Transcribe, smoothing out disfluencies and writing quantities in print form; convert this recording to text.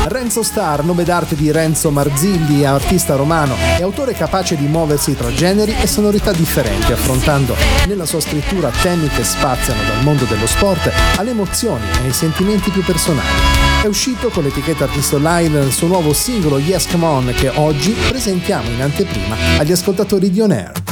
Renzo Star, nome d'arte di Renzo Marzilli, artista romano e autore capace di muoversi tra generi e sonorità differenti, affrontando nella sua scrittura temi che spaziano dal mondo dello sport alle emozioni e ai sentimenti più personali. È uscito con l'etichetta Artist Online il suo nuovo singolo Yes Come On, che oggi presentiamo in anteprima agli ascoltatori di On Air.